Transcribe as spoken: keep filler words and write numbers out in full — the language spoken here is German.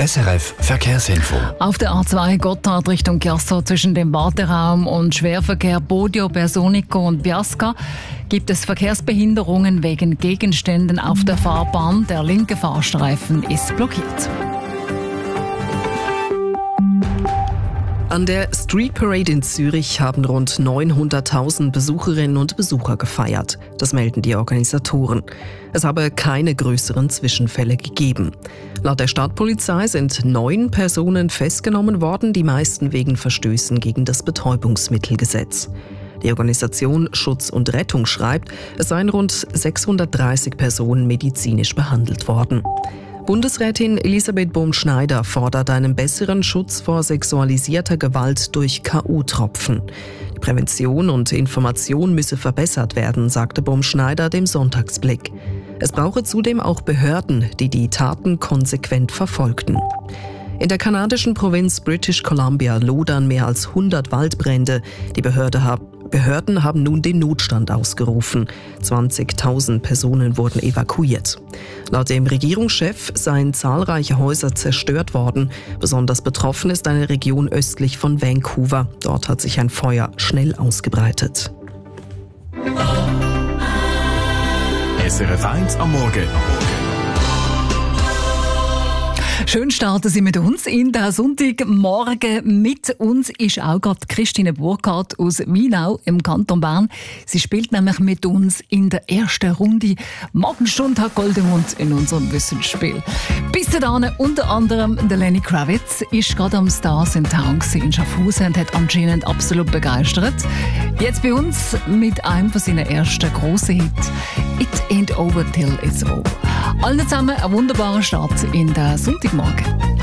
S R F Verkehrsinfo. Auf der A zwei Gotthard Richtung Chiasso zwischen dem Warteraum und Schwerverkehr Bodio, Personico und Biasca gibt es Verkehrsbehinderungen wegen Gegenständen auf der Fahrbahn. Der linke Fahrstreifen ist blockiert. An der Street Parade in Zürich haben rund neunhunderttausend Besucherinnen und Besucher gefeiert. Das melden die Organisatoren. Es habe keine größeren Zwischenfälle gegeben. Laut der Stadtpolizei sind neun Personen festgenommen worden, die meisten wegen Verstößen gegen das Betäubungsmittelgesetz. Die Organisation Schutz und Rettung schreibt, es seien rund sechshundertdreißig Personen medizinisch behandelt worden. Bundesrätin Elisabeth Bohm-Schneider fordert einen besseren Schutz vor sexualisierter Gewalt durch K O-Tropfen. Die Prävention und Information müsse verbessert werden, sagte Bohm-Schneider dem Sonntagsblick. Es brauche zudem auch Behörden, die die Taten konsequent verfolgten. In der kanadischen Provinz British Columbia lodern mehr als hundert Waldbrände. Die Behörde hat Behörden haben nun den Notstand ausgerufen. zwanzigtausend Personen wurden evakuiert. Laut dem Regierungschef seien zahlreiche Häuser zerstört worden. Besonders betroffen ist eine Region östlich von Vancouver. Dort hat sich ein Feuer schnell ausgebreitet. S R F eins am Morgen. Schön starten Sie mit uns in den Sonntagmorgen. Mit uns ist auch gerade Christine Burkhardt aus Wienau im Kanton Bern. Sie spielt nämlich mit uns in der ersten Runde Morgenstunde hat Goldemund in unserem Wissensspiel. Bis dahin unter anderem der Lenny Kravitz ist gerade am Stars in Town in Schaffhausen und hat anscheinend absolut begeistert. Jetzt bei uns mit einem von seinen ersten grossen Hits «It ain't over till it's over». Allen zusammen einen wunderbaren Start in den Sonntagmorgen.